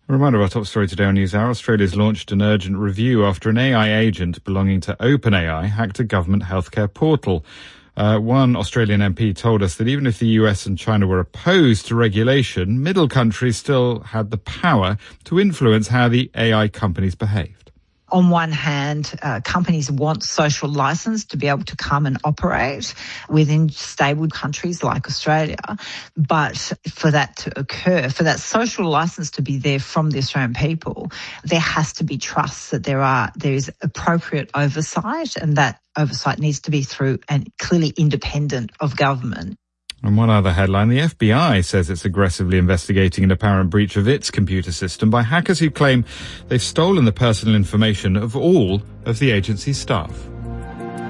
A reminder of our top story today on NewsHour. Australia's launched an urgent review after an AI agent belonging to OpenAI hacked a government healthcare portal. One Australian MP told us that even if the US and China were opposed to regulation, middle countries still had the power to influence how the AI companies behaved. On one hand, companies want social license to be able to come and operate within stable countries like Australia. But for that to occur, for that social license to be there from the Australian people, there has to be trust that there is appropriate oversight, and that oversight needs to be through and clearly independent of government. And one other headline, the FBI says it's aggressively investigating an apparent breach of its computer system by hackers who claim they've stolen the personal information of all of the agency's staff.